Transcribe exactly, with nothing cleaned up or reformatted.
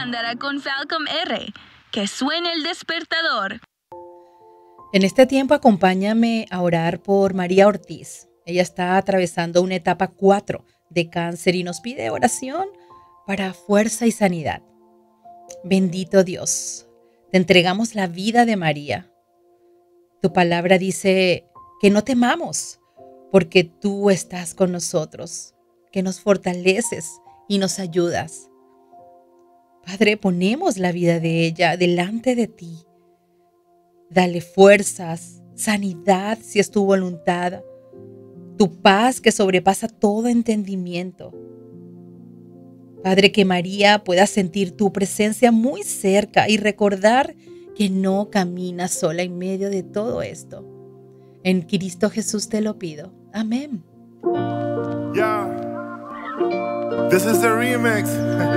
andará con Falcom R. Que suene el despertador. En este tiempo acompáñame a orar por María Ortiz. Ella está atravesando una etapa cuatro de cáncer y nos pide oración para fuerza y sanidad. Bendito Dios, te entregamos la vida de María. Tu palabra dice que no temamos, porque tú estás con nosotros, que nos fortaleces y nos ayudas. Padre, ponemos la vida de ella delante de ti. Dale fuerzas, sanidad si es tu voluntad, tu paz que sobrepasa todo entendimiento. Padre, que María pueda sentir tu presencia muy cerca y recordar que no camina sola en medio de todo esto. En Cristo Jesús te lo pido. Amén. Yeah. This is the remix.